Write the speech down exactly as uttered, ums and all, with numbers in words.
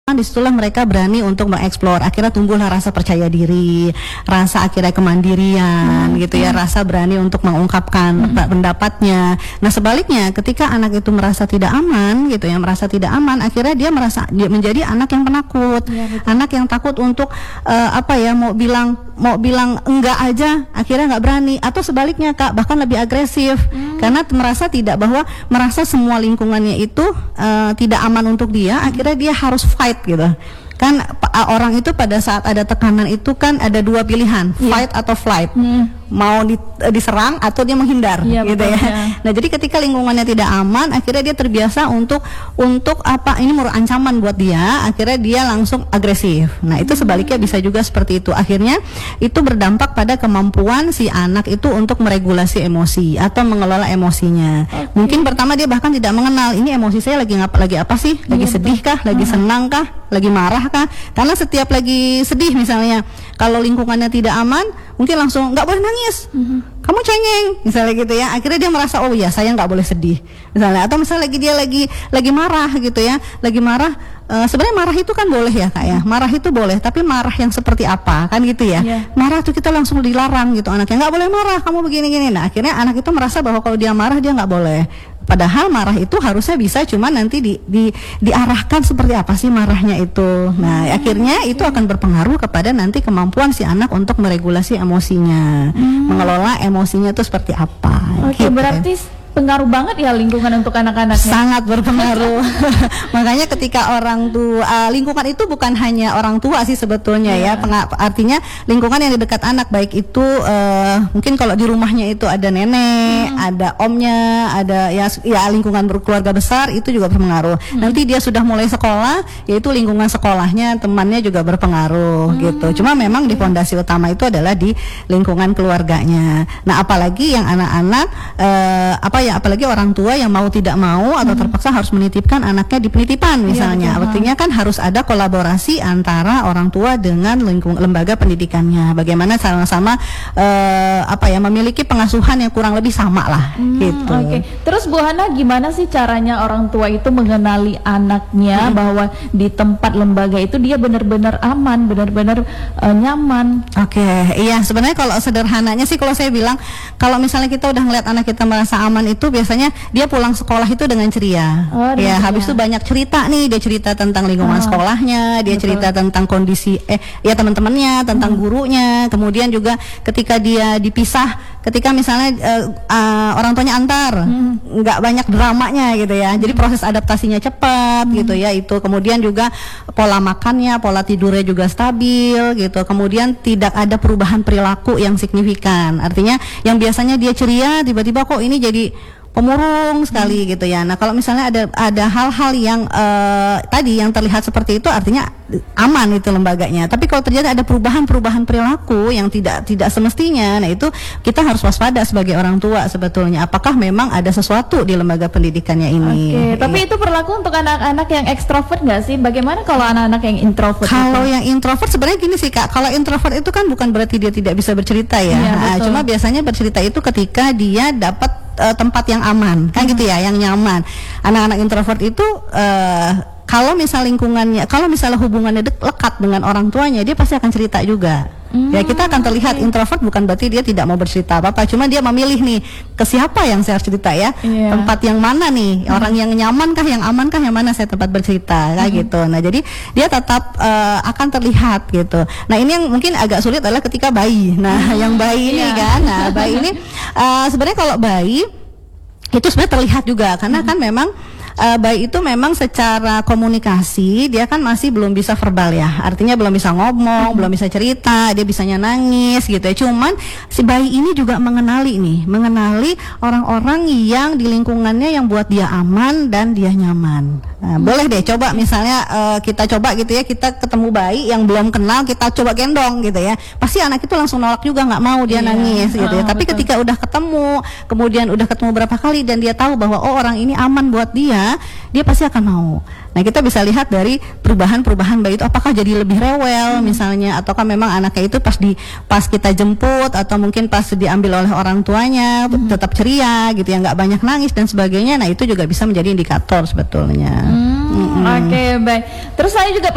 disitulah mereka berani untuk mengeksplor, akhirnya tumbuhlah rasa percaya diri, rasa akhirnya kemandirian, hmm. gitu ya, rasa berani untuk mengungkapkan hmm. pendapatnya. Nah sebaliknya, ketika anak itu merasa tidak aman, gitu ya, merasa tidak aman, akhirnya dia merasa dia menjadi anak yang penakut, ya, anak yang takut untuk uh, apa ya, mau bilang mau bilang enggak aja, akhirnya nggak berani, atau sebaliknya Kak, bahkan lebih agresif, hmm. karena merasa tidak bahwa merasa semua lingkungannya itu uh, tidak aman untuk dia, akhirnya dia harus fight gitu. Kan orang itu pada saat ada tekanan itu kan ada dua pilihan, yeah. fight atau flight, hmm. mau di, diserang atau dia menghindar, yeah, gitu betul, ya. ya. Nah jadi ketika lingkungannya tidak aman, akhirnya dia terbiasa untuk untuk apa ini merupakan ancaman buat dia, akhirnya dia langsung agresif. Nah itu sebaliknya bisa juga seperti itu. Akhirnya itu berdampak pada kemampuan si anak itu untuk meregulasi emosi atau mengelola emosinya. Okay. Mungkin pertama dia bahkan tidak mengenal ini emosi saya lagi ngapa, lagi apa sih, lagi yeah, sedih kah, lagi hmm. senang kah, lagi marah kah? Karena setiap lagi sedih misalnya, kalau lingkungannya tidak aman, mungkin langsung nggak boleh nangis, mm-hmm. kamu cengeng, misalnya gitu ya. Akhirnya dia merasa oh ya saya nggak boleh sedih, misalnya. Atau misalnya lagi dia lagi lagi marah gitu ya, lagi marah. Uh, sebenarnya marah itu kan boleh ya Kak ya, marah itu boleh, tapi marah yang seperti apa kan gitu ya. Yeah. Marah tuh kita langsung dilarang gitu anaknya, nggak boleh marah, kamu begini-gini. Nah akhirnya anak itu merasa bahwa kalau dia marah dia nggak boleh. Padahal marah itu harusnya bisa, cuma nanti di, di, diarahkan seperti apa sih marahnya itu. Nah, hmm, akhirnya okay. itu akan berpengaruh kepada nanti kemampuan si anak untuk meregulasi emosinya, hmm. mengelola emosinya itu seperti apa. Oke, okay, gitu. Berarti pengaruh banget ya lingkungan untuk anak-anaknya. Sangat berpengaruh. Makanya ketika orang tua, uh, lingkungan itu bukan hanya orang tua sih sebetulnya yeah. ya. Peng- artinya lingkungan yang di dekat anak, baik itu uh, mungkin kalau di rumahnya itu ada nenek, hmm. ada omnya, ada ya, ya lingkungan berkeluarga besar itu juga berpengaruh. Hmm. Nanti dia sudah mulai sekolah, yaitu lingkungan sekolahnya, temannya juga berpengaruh hmm. gitu. Cuma memang di fondasi utama itu adalah di lingkungan keluarganya. Nah apalagi yang anak-anak uh, apa ya, apalagi orang tua yang mau tidak mau atau hmm. terpaksa harus menitipkan anaknya di penitipan misalnya. Ya, artinya kan harus ada kolaborasi antara orang tua dengan lingkung lembaga pendidikannya. Bagaimana sama-sama uh, apa ya, memiliki pengasuhan yang kurang lebih sama lah hmm, gitu. Oke. Okay. Terus Bu Hana, gimana sih caranya orang tua itu mengenali anaknya hmm. bahwa di tempat lembaga itu dia benar-benar aman, benar-benar uh, nyaman? Oke, okay. Iya sebenarnya kalau sederhananya sih kalau saya bilang, kalau misalnya kita udah ngeliat anak kita merasa aman itu biasanya dia pulang sekolah itu dengan ceria. Oh, ya, habis itu banyak cerita nih, dia cerita tentang lingkungan oh, sekolahnya, dia betul. cerita tentang kondisi eh ya teman-temannya, tentang hmm. gurunya. Kemudian juga ketika dia dipisah, ketika misalnya uh, uh, orang tuanya antar, hmm. nggak banyak dramanya gitu ya. Jadi proses adaptasinya cepat hmm. gitu ya itu. Kemudian juga pola makannya, pola tidurnya juga stabil gitu. Kemudian tidak ada perubahan perilaku yang signifikan. Artinya yang biasanya dia ceria, tiba-tiba kok ini jadi pemurung sekali hmm. gitu ya. Nah kalau misalnya ada ada hal-hal yang uh, tadi yang terlihat seperti itu, artinya aman itu lembaganya. Tapi kalau terjadi ada perubahan-perubahan perilaku yang tidak tidak semestinya, nah itu kita harus waspada sebagai orang tua sebetulnya. Apakah memang ada sesuatu di lembaga pendidikannya ini? Oke. Okay. Tapi itu berlaku untuk anak-anak yang ekstrovert nggak sih? Bagaimana kalau anak-anak yang introvert? Kalau itu? yang introvert sebenarnya gini sih Kak. Kalau introvert itu kan bukan berarti dia tidak bisa bercerita ya. Ya nah, cuma biasanya bercerita itu ketika dia dapat Uh, tempat yang aman, kan hmm. gitu ya, yang nyaman. Anak-anak introvert itu uh, kalau misal lingkungannya, kalau misalnya hubungannya dek, lekat dengan orang tuanya, dia pasti akan cerita juga. Hmm, ya kita akan terlihat okay. introvert bukan berarti dia tidak mau bercerita apa-apa, cuma dia memilih nih ke siapa yang saya harus cerita ya, yeah. tempat yang mana nih, hmm. orang yang nyaman kah, yang aman kah, yang mana saya tempat bercerita, kayak hmm. gitu. Nah jadi dia tetap uh, akan terlihat gitu. Nah ini yang mungkin agak sulit adalah ketika bayi. Nah hmm. yang bayi ini yeah. kan, nah bayi ini uh, sebenarnya kalau bayi itu sebenarnya terlihat juga karena hmm. kan memang uh, bayi itu memang secara komunikasi dia kan masih belum bisa verbal ya, artinya belum bisa ngomong, hmm. belum bisa cerita, dia bisanya nangis gitu ya. Cuman si bayi ini juga mengenali nih, mengenali orang-orang yang di lingkungannya yang buat dia aman dan dia nyaman. Nah, hmm. boleh deh coba misalnya uh, kita coba gitu ya, kita ketemu bayi yang belum kenal, kita coba gendong gitu ya, pasti anak itu langsung nolak juga, nggak mau dia yeah. nangis gitu ya. Oh, tapi betul. Ketika udah ketemu, kemudian udah ketemu berapa kali dan dia tahu bahwa oh orang ini aman buat dia, dia pasti akan mau. Nah kita bisa lihat dari perubahan-perubahan bayi itu, apakah jadi lebih rewel hmm. misalnya, ataukah memang anaknya itu pas di pas kita jemput atau mungkin pas diambil oleh orang tuanya hmm. tetap ceria gitu ya, nggak banyak nangis dan sebagainya. Nah itu juga bisa menjadi indikator sebetulnya. Hmm, hmm. Oke okay, baik. Terus saya juga